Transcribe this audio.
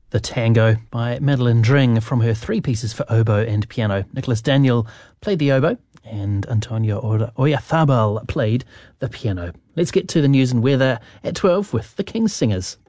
The Tango by Madeline Dring from her three pieces for oboe and piano. Nicholas Daniel played the oboe and Antonio Oyarzábal played the piano. Let's get to the news and weather at 12 with the King's Singers.